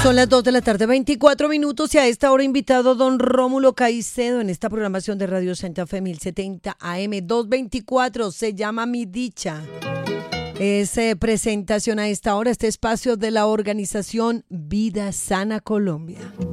Son las 2 de la tarde, 24 minutos, y a esta hora invitado don Rómulo Caicedo en esta programación de Radio Santa Fe 1070 AM 224. Se llama Mi Dicha. Es presentación a esta hora, este espacio de la organización Vida Sana Colombia.